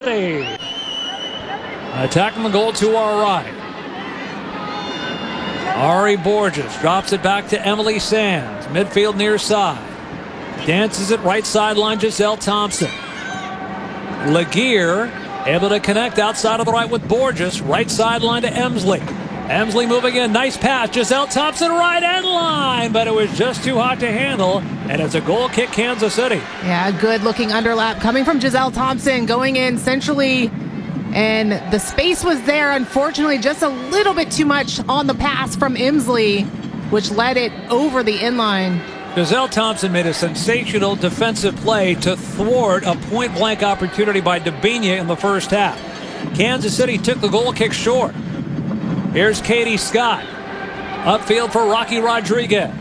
City. Attacking the goal to our right. Ari Borges drops it back to Emily Sands. Midfield near side. Dances it right sideline, Giselle Thompson. Laguerre able to connect outside of the right with Borges. Right sideline to Emsley. Emsley moving in. Nice pass. Giselle Thompson right end line. But it was just too hot to handle. And it's a goal kick, Kansas City. Yeah, good looking underlap coming from Giselle Thompson. Going in centrally. And the space was there. Unfortunately, just a little bit too much on the pass from Emsley, which led it over the inline. Giselle Thompson made a sensational defensive play to thwart a point-blank opportunity by Debinha in the first half. Kansas City took the goal kick short. Here's Katie Scott. Upfield for Rocky Rodriguez.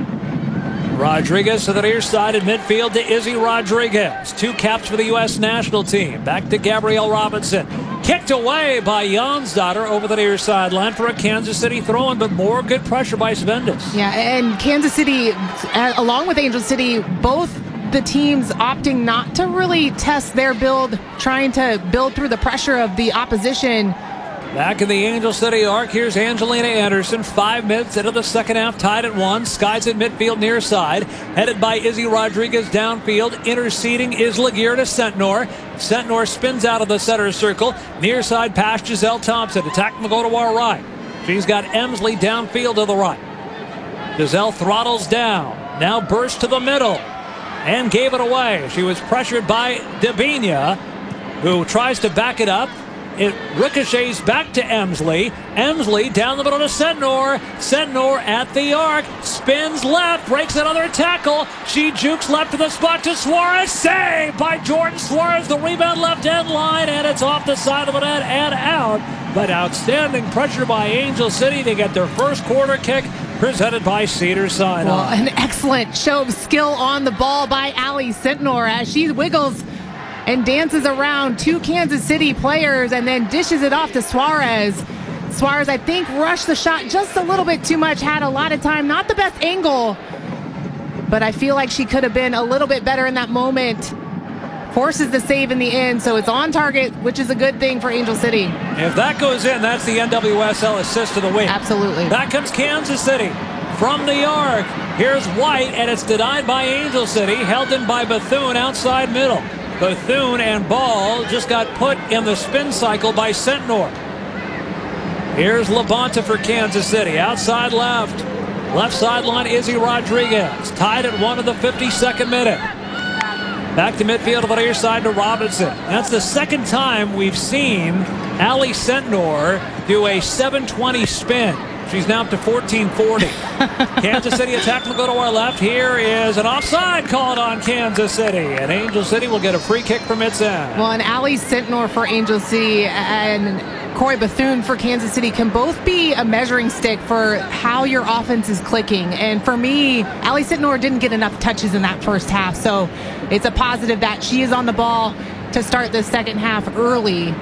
Rodriguez to the near side in midfield to Izzy Rodriguez. 2 caps for the U.S. national team. Back to Gabrielle Robinson. Kicked away by Jansdotter over the near sideline for a Kansas City throw-in, but more good pressure by Svendis. Yeah, and Kansas City, along with Angel City, both the teams opting not to really test their build, trying to build through the pressure of the opposition. Back in the Angel City arc, here's Angelina Anderson. 5 minutes into the second half, tied at 1. Skies in midfield near side. Headed by Izzy Rodriguez downfield. Interceding is Laguerre to Sentnor. Sentnor spins out of the center circle. Near side pass, Giselle Thompson. Attacking the goal to our right. She's got Emsley downfield to the right. Giselle throttles down. Now bursts to the middle. And gave it away. She was pressured by Debinha, who tries to back it up. It ricochets back to Emsley. Emsley down the middle to Sentnor. Sentnor at the arc. Spins left. Breaks another tackle. She jukes left to the spot to Suarez. Saved by Jordan Suarez. The rebound left end line. And it's off the side of the net and out. But outstanding pressure by Angel City to get their first quarter kick. Presented by Cedars-Sinai. Well, an excellent show of skill on the ball by Allie Sentnor as she wiggles and dances around 2 Kansas City players and then dishes it off to Suarez. Suarez, I think, rushed the shot just a little bit too much, had a lot of time. Not the best angle, but I feel like she could have been a little bit better in that moment. Forces the save in the end, so it's on target, which is a good thing for Angel City. If that goes in, that's the NWSL assist of the week. Absolutely. Back comes Kansas City from the arc. Here's White, and it's denied by Angel City. Held in by Bethune outside middle. Bethune and ball just got put in the spin cycle by Sentnor. Here's Labonta for Kansas City. Outside left. Left sideline, Izzy Rodriguez. Tied at 1 of the 52nd minute. Back to midfield to the near side to Robinson. That's the second time we've seen Allie Sentnor do a 720 spin. She's now up to 1440. Kansas City attacking the go to our left. Here is an offside called on Kansas City. And Angel City will get a free kick from its end. Well, and Allie Sentnor for Angel City and Corey Bethune for Kansas City can both be a measuring stick for how your offense is clicking. And for me, Allie Sentnor didn't get enough touches in that first half. So it's a positive that she is on the ball to start the second half early.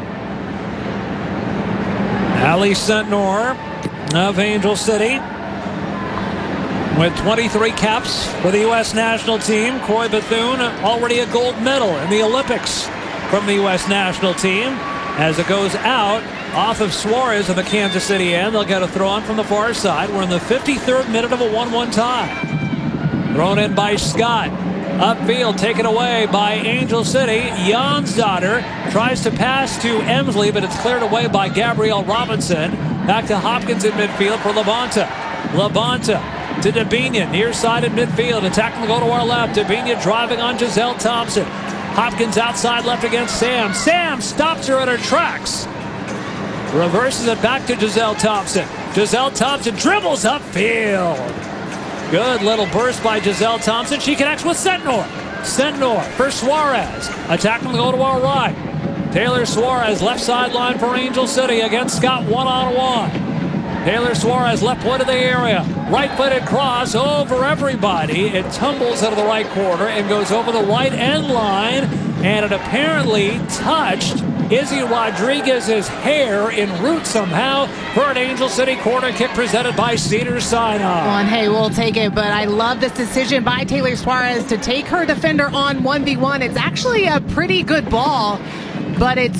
Allie Sentnor of Angel City with 23 caps for the U.S. national team. Corey Bethune already a gold medal in the Olympics from the U.S. national team. As it goes out off of Suarez in the Kansas City end, they'll get a throw on from the far side. We're in the 53rd minute of a 1-1 tie. Thrown in by Scott. Upfield, taken away by Angel City. Jansdotter tries to pass to Emsley, but it's cleared away by Gabrielle Robinson. Back to Hopkins in midfield for Labonta. Labonta to Debinha, near side in midfield. Attacking the goal to our left. Debinha driving on Giselle Thompson. Hopkins outside left against Sam. Sam stops her in her tracks. Reverses it back to Giselle Thompson. Giselle Thompson dribbles upfield. Good little burst by Giselle Thompson. She connects with Sentnor. Sentnor for Suarez. Attacking the goal to our right. Taylor Suarez, left sideline for Angel City against Scott one-on-one. Taylor Suarez, left point of the area. Right-footed cross over everybody. It tumbles out of the right corner and goes over the right end line. And it apparently touched Izzy Rodriguez's hair en route somehow for an Angel City corner kick presented by Cedars-Sinai. Well, and hey, we'll take it, but I love this decision by Taylor Suarez to take her defender on 1v1. It's actually a pretty good ball, but it's